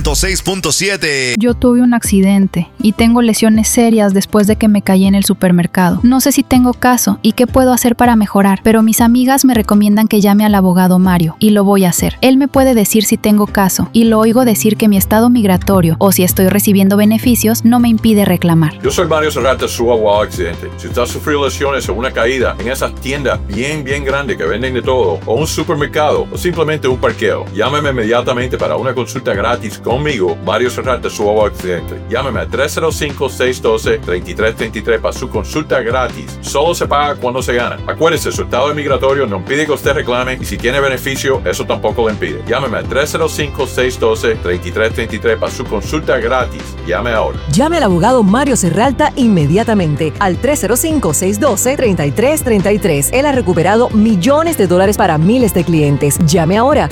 6.7. Yo tuve un accidente y tengo lesiones serias después de que me caí en el supermercado. No sé si tengo caso y qué puedo hacer para mejorar, pero mis amigas me recomiendan que llame al abogado Mario y lo voy a hacer. Él me puede decir si tengo caso y lo oigo decir que mi estado migratorio o si estoy recibiendo beneficios no me impide reclamar. Yo soy Mario Serrata, su abogado accidente. Si usted ha sufrido lesiones o una caída en esas tiendas bien grandes que venden de todo, o un supermercado, o simplemente un parqueo, llámeme inmediatamente para una consulta gratis conmigo, Mario Serrata, su abogado accidente. Llámeme a 305-612-3333 para su consulta gratis. Solo se paga cuando se gana. Acuérdese, su estado migratorio no impide que usted reclame y si tiene beneficio, eso tampoco le impide. Llámeme a 305-612-3333 para su consulta gratis. Llame ahora. Llame al abogado Mario Serralta inmediatamente al 305-612-3333. Él ha recuperado millones de dólares para miles de clientes. Llame ahora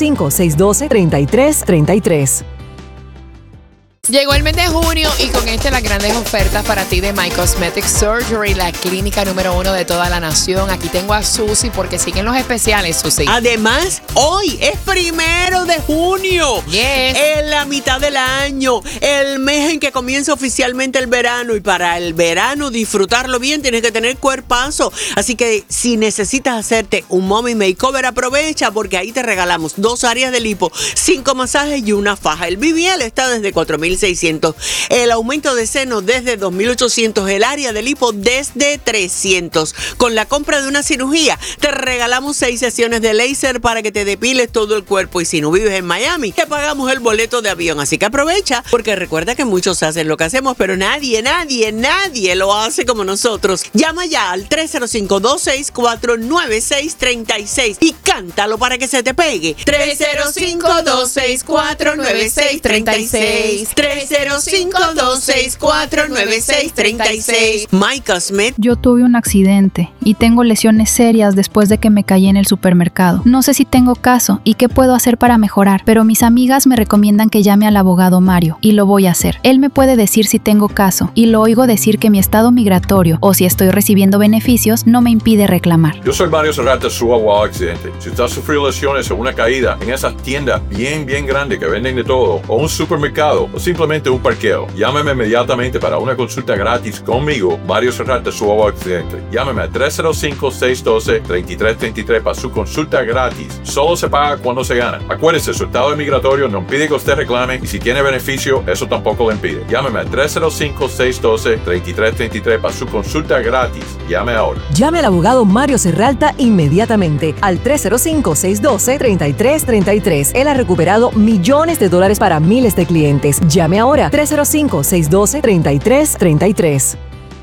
305-612-3333. Llegó el mes de junio y con las grandes ofertas para ti de My Cosmetic Surgery, la clínica número 1 de toda la nación. Aquí tengo a Susi porque siguen los especiales, Susi. Además, hoy es 1 de junio. Yes. En la mitad del año, el mes en que comienza oficialmente el verano. Y para el verano disfrutarlo bien, tienes que tener cuerpazo. Así que si necesitas hacerte un mommy makeover, aprovecha porque ahí te regalamos 2 áreas de lipo, 5 masajes y una faja. El BBL está desde $4,600. El aumento de seno desde $2,800. El área de lipo desde $300. Con la compra de una cirugía, te regalamos 6 sesiones de láser para que te depiles todo el cuerpo. Y si no vives en Miami, te pagamos el boleto de avión. Así que aprovecha, porque recuerda que muchos hacen lo que hacemos, pero nadie lo hace como nosotros. Llama ya al 305-264-9636 y cántalo para que se te pegue. 305-264-9636. 305-264-9636. My Cosmet. Yo tuve un accidente y tengo lesiones serias después de que me caí en el supermercado. No sé si tengo caso y qué puedo hacer para mejorar, pero mis amigas me recomiendan que llame al abogado Mario y lo voy a hacer. Él me puede decir si tengo caso y lo oigo decir que mi estado migratorio o si estoy recibiendo beneficios no me impide reclamar. Yo soy Mario Serrata, su abogado accidente. Si usted ha sufrido lesiones o una caída en esas tiendas bien grandes que venden de todo, o un supermercado, o simplemente un parqueo, llámeme inmediatamente para una consulta gratis conmigo, Mario Serrata, su abogado accidente. Llámeme a 305-612-3333 para su consulta gratis. Solo se paga cuando se gana. Acuérdese, su estado migratorio no impide que usted reclame y si tiene beneficio, eso tampoco le impide. Llámeme a 305-612-3333 para su consulta gratis. Llame ahora. Llame al abogado Mario Serralta inmediatamente al 305-612-3333. Él ha recuperado millones de dólares para miles de clientes. Llame ahora 305-612-3333.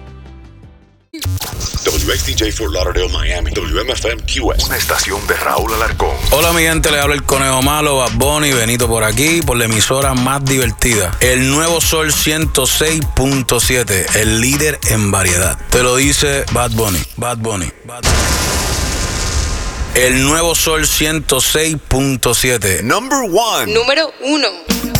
WXDJ Fort Lauderdale, Miami. WMFM QS. Una estación de Raúl Alarcón. Hola mi gente, le habla el Conejo Malo, Bad Bunny, Benito por aquí, por la emisora más divertida. El Nuevo Sol 106.7, el líder en variedad. Te lo dice Bad Bunny, Bad Bunny, Bad Bunny. El Nuevo Sol 106.7. Number 1. Número 1.